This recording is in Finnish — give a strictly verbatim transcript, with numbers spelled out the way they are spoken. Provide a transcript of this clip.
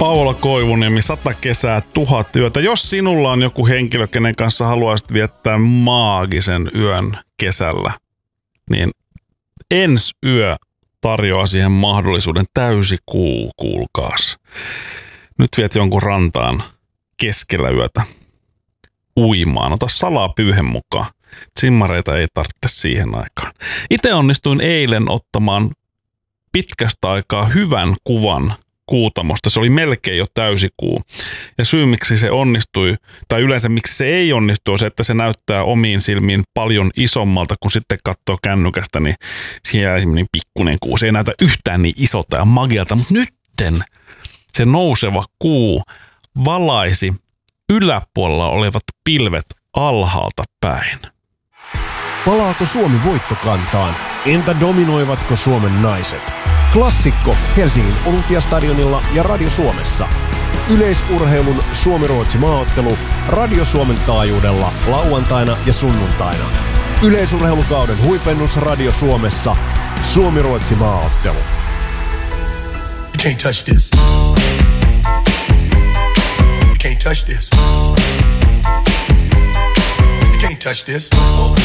Paula Koivuniemi, sata kesää, tuhat yötä. Jos sinulla on joku henkilö, kenen kanssa haluaisit viettää maagisen yön kesällä, niin ensi yö tarjoaa siihen mahdollisuuden. Täysi kuu, kuulkaas. Nyt viet jonkun rantaan keskellä yötä uimaan. Ota salaa pyyhen mukaan. Simmareita ei tarvitse siihen aikaan. Itse onnistuin eilen ottamaan pitkästä aikaa hyvän kuvan Kuutamosta. Se oli melkein jo täysikuu. Ja syy, miksi se onnistui, tai yleensä miksi se ei onnistu, on se, että se näyttää omiin silmiin paljon isommalta, kun sitten katsoo kännykästä, niin siellä on semmoinen pikkuinen kuu. Se ei näytä yhtään niin isolta ja magialta, mutta nytten se nouseva kuu valaisi yläpuolella olevat pilvet alhaalta päin. Palaako Suomi voittokantaan? Entä dominoivatko Suomen naiset? Klassikko Helsingin Olympiastadionilla ja Radio Suomessa. Yleisurheilun Suomi-Ruotsi maaottelu Radio Suomen taajuudella lauantaina ja sunnuntaina. Yleisurheilukauden huipennus Radio Suomessa. Suomi-Ruotsi maaottelu. You can't touch this. You can't touch this. You can't touch this.